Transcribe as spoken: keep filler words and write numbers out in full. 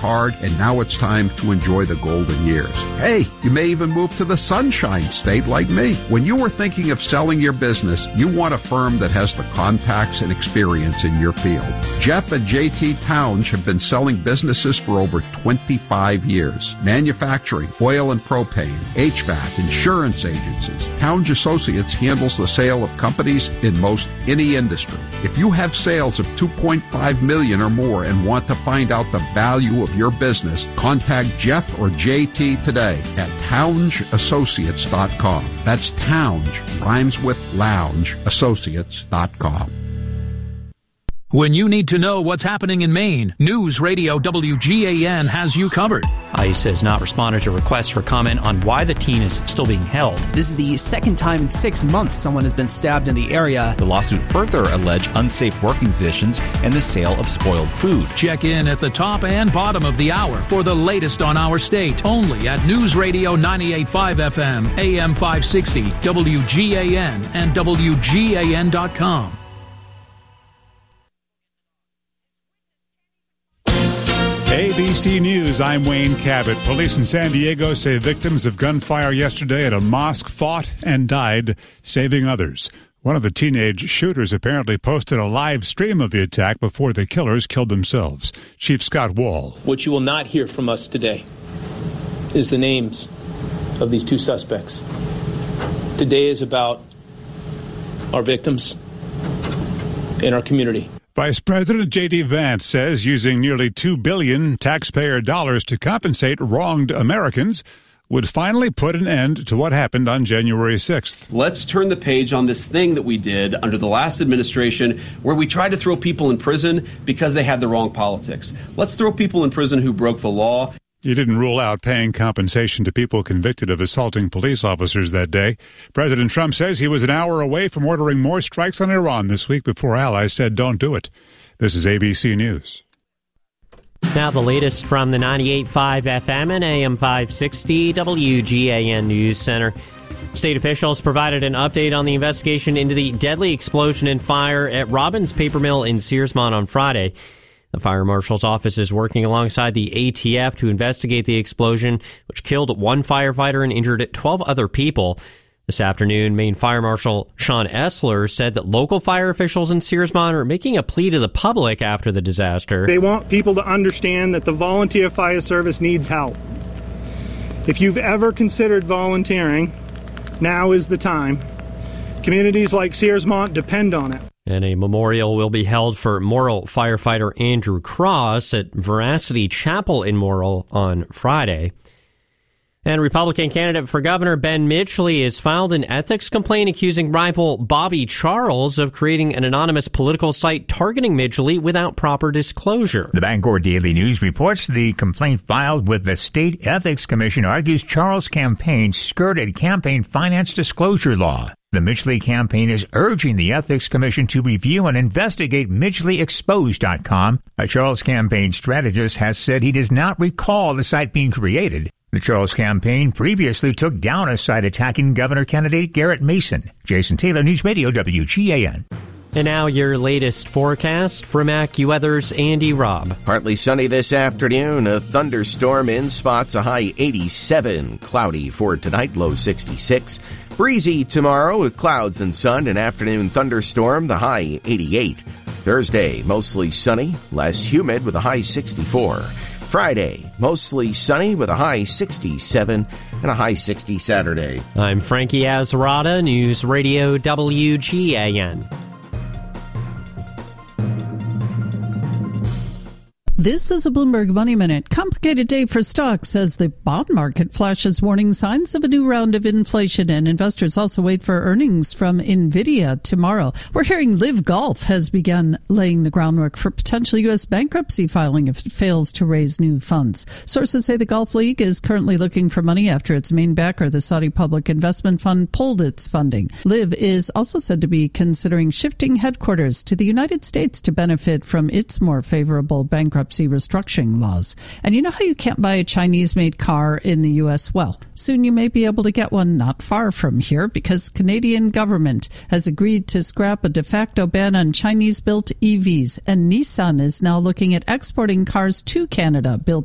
hard, and now it's time to enjoy the golden years. Hey, you may even move to the Sunshine State like me. When you are thinking of selling your business, you want a firm that has the contacts and experience in your field. Jeff and J T Townge have been selling businesses for over twenty-five years. Manufacturing, oil and propane, H V A C, insurance agencies. Townge Associates handles the sale of companies in most any industry. If you have sales of two point five million dollars or more and want to find out the value of your business, contact Jeff or J T today at townge associates dot com. That's Townge, rhymes with lounge, associates dot com. When you need to know what's happening in Maine, News Radio W G A N has you covered. ICE has not responded to requests for comment on why the teen is still being held. This is the second time in six months someone has been stabbed in the area. The lawsuit further alleged unsafe working conditions and the sale of spoiled food. Check in at the top and bottom of the hour for the latest on our state, only at News Radio ninety-eight point five F M, A M five sixty, W G A N, and W G A N dot com. A B C News, I'm Wayne Cabot. Police in San Diego say victims of gunfire yesterday at a mosque fought and died, saving others. One of the teenage shooters apparently posted a live stream of the attack before the killers killed themselves. Chief Scott Wall. What you will not hear from us today is the names of these two suspects. Today is about our victims and our community. Vice President J D. Vance says using nearly two billion dollars taxpayer dollars to compensate wronged Americans would finally put an end to what happened on January sixth. Let's turn the page on this thing that we did under the last administration where we tried to throw people in prison because they had the wrong politics. Let's throw people in prison who broke the law. He didn't rule out paying compensation to people convicted of assaulting police officers that day. President Trump says he was an hour away from ordering more strikes on Iran this week before allies said don't do it. This is A B C News. Now the latest from the ninety-eight point five F M and A M five sixty W G A N News Center. State officials provided an update on the investigation into the deadly explosion and fire at Robbins Paper Mill in Searsmont on Friday. The fire marshal's office is working alongside the A T F to investigate the explosion, which killed one firefighter and injured twelve other people. This afternoon, Maine Fire Marshal Sean Essler said that local fire officials in Searsmont are making a plea to the public after the disaster. They want people to understand that the volunteer fire service needs help. If you've ever considered volunteering, now is the time. Communities like Searsmont depend on it. And a memorial will be held for Morrill firefighter Andrew Cross at Veracity Chapel in Morrill on Friday. And Republican candidate for governor Ben Midgley has filed an ethics complaint accusing rival Bobby Charles of creating an anonymous political site targeting Midgley without proper disclosure. The Bangor Daily News reports the complaint filed with the State Ethics Commission argues Charles' campaign skirted campaign finance disclosure law. The Midgley campaign is urging the Ethics Commission to review and investigate Midgley Exposed dot com. A Charles campaign strategist has said he does not recall the site being created. The Charles campaign previously took down a site attacking governor candidate Garrett Mason. Jason Taylor, News Radio W G A N. And now your latest forecast from AccuWeather's Andy Robb. Partly sunny this afternoon, a thunderstorm in spots, a high eighty-seven. Cloudy for tonight, low sixty-six. Breezy tomorrow with clouds and sun, an afternoon thunderstorm, the high eighty-eight. Thursday, mostly sunny, less humid with a high sixty-four. Friday, mostly sunny with a high sixty-seven and a high sixty Saturday. I'm Frankie Azarada, News Radio W G A N. This is a Bloomberg Money Minute. Complicated day for stocks as the bond market flashes warning signs of a new round of inflation, and investors also wait for earnings from NVIDIA tomorrow. We're hearing Live Golf has begun laying the groundwork for potential U S bankruptcy filing if it fails to raise new funds. Sources say the Golf League is currently looking for money after its main backer, the Saudi Public Investment Fund, pulled its funding. Live is also said to be considering shifting headquarters to the United States to benefit from its more favorable bankruptcy restructuring laws. And you know how you can't buy a Chinese-made car in the U S? Well, soon you may be able to get one not far from here because Canadian government has agreed to scrap a de facto ban on Chinese-built E Vs, and Nissan is now looking at exporting cars to Canada built